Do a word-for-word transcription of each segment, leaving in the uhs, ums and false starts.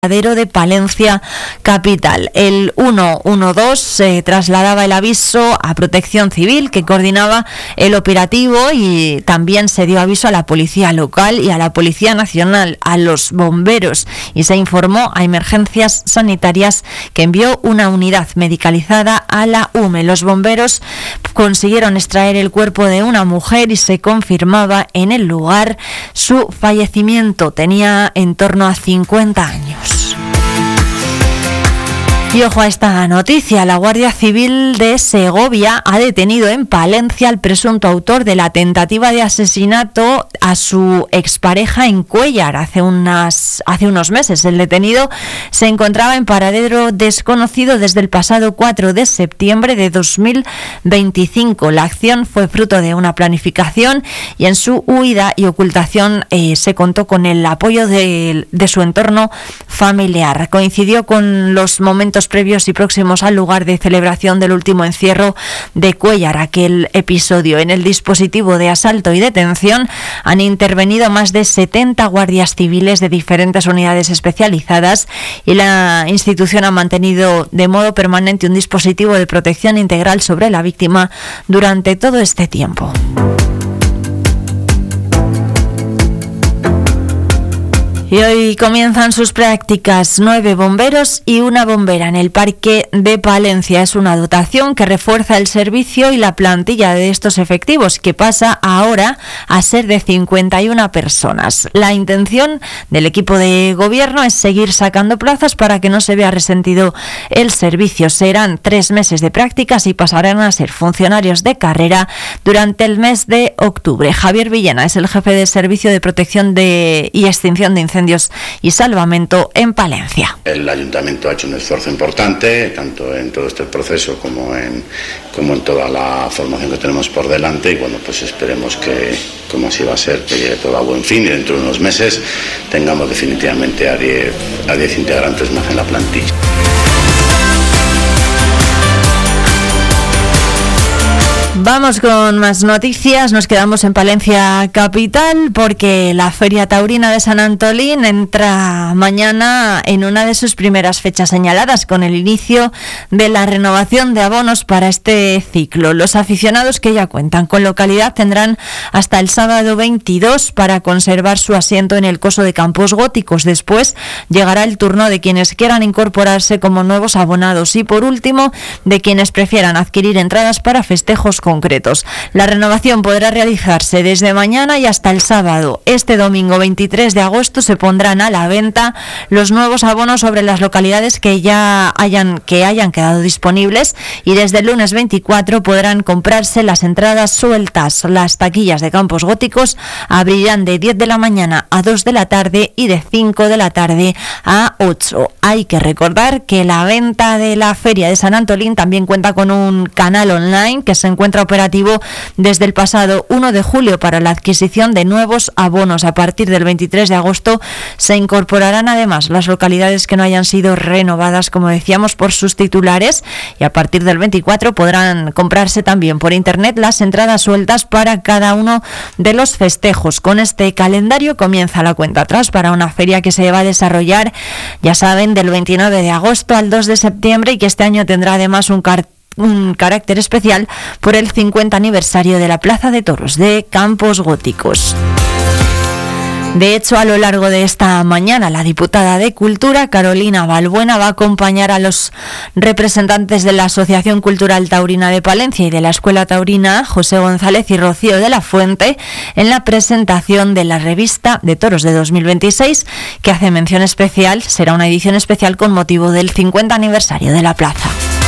de Palencia capital. El ciento doce eh, trasladaba el aviso a Protección Civil, que coordinaba el operativo, y también se dio aviso a la Policía Local y a la Policía Nacional, a los bomberos, y se informó a Emergencias Sanitarias, que envió una unidad medicalizada a la U M E. Los bomberos consiguieron extraer el cuerpo de una mujer y se confirmaba en el lugar su fallecimiento. Tenía en torno a cincuenta años. Y ojo a esta noticia: la Guardia Civil de Segovia ha detenido en Palencia al presunto autor de la tentativa de asesinato a su expareja en Cuéllar hace, unas, hace unos meses. El detenido se encontraba en paradero desconocido desde el pasado cuatro de septiembre de dos mil veinticinco. La acción fue fruto de una planificación y en su huida y ocultación eh, se contó con el apoyo de, de su entorno familiar. Coincidió con los momentos previos y próximos al lugar de celebración del último encierro de Cuéllar. Aquel episodio. En el dispositivo de asalto y detención han intervenido más de setenta guardias civiles de diferentes unidades especializadas, y la institución ha mantenido de modo permanente un dispositivo de protección integral sobre la víctima durante todo este tiempo. Y hoy comienzan sus prácticas nueve bomberos y una bombera en el Parque de Palencia. Es una dotación que refuerza el servicio y la plantilla de estos efectivos, que pasa ahora a ser de cincuenta y una personas. La intención del equipo de gobierno es seguir sacando plazas para que no se vea resentido el servicio. Serán tres meses de prácticas y pasarán a ser funcionarios de carrera durante el mes de octubre. Javier Villena es el jefe de Servicio de Protección de y Extinción de Incendios y Salvamento en Palencia. El Ayuntamiento ha hecho un esfuerzo importante, tanto en todo este proceso como en, como en toda la formación que tenemos por delante, y bueno, pues esperemos que, como así va a ser, que llegue todo a buen fin y dentro de unos meses tengamos definitivamente a diez, a diez integrantes más en la plantilla. Vamos con más noticias. Nos quedamos en Palencia capital porque la Feria Taurina de San Antolín entra mañana en una de sus primeras fechas señaladas, con el inicio de la renovación de abonos para este ciclo. Los aficionados que ya cuentan con localidad tendrán hasta el sábado veintidós para conservar su asiento en el coso de Campos Góticos. Después llegará el turno de quienes quieran incorporarse como nuevos abonados y, por último, de quienes prefieran adquirir entradas para festejos concretos. La renovación podrá realizarse desde mañana y hasta el sábado. Este domingo veintitrés de agosto se pondrán a la venta los nuevos abonos sobre las localidades que ya hayan que hayan quedado disponibles, y desde el lunes veinticuatro podrán comprarse las entradas sueltas. Las taquillas de Campos Góticos abrirán de diez de la mañana a dos de la tarde y de cinco de la tarde a ocho. Hay que recordar que la venta de la Feria de San Antolín también cuenta con un canal online que se encuentra operativo desde el pasado uno de julio para la adquisición de nuevos abonos. A partir del veintitrés de agosto se incorporarán además las localidades que no hayan sido renovadas, como decíamos, por sus titulares, y a partir del veinticuatro podrán comprarse también por internet las entradas sueltas para cada uno de los festejos. Con este calendario comienza la cuenta atrás para una feria que se va a desarrollar, ya saben, del veintinueve de agosto al dos de septiembre, y que este año tendrá además un cartel un carácter especial por el cincuenta aniversario de la Plaza de Toros de Campos Góticos. De hecho, a lo largo de esta mañana, la diputada de Cultura, Carolina Balbuena, va a acompañar a los representantes de la Asociación Cultural Taurina de Palencia y de la Escuela Taurina, José González y Rocío de la Fuente, en la presentación de la revista de toros de dos mil veintiséis, que hace mención especial, será una edición especial con motivo del cincuenta aniversario de la plaza.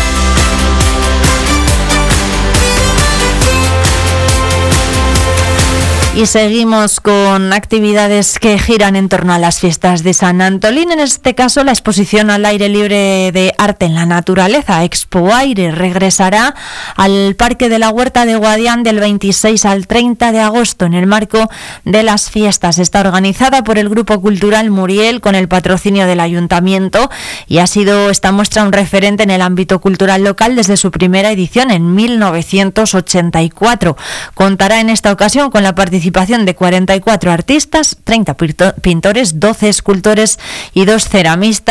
Y seguimos con actividades que giran en torno a las fiestas de San Antolín. En este caso, la exposición al aire libre de arte en la naturaleza, Expo Aire, regresará al Parque de la Huerta de Guadián del veintiséis al treinta de agosto en el marco de las fiestas. Está organizada por el Grupo Cultural Muriel con el patrocinio del Ayuntamiento, y ha sido esta muestra un referente en el ámbito cultural local desde su primera edición en mil novecientos ochenta y cuatro. Contará en esta ocasión con la participación participación de cuarenta y cuatro artistas, treinta pintores, doce escultores y dos ceramistas.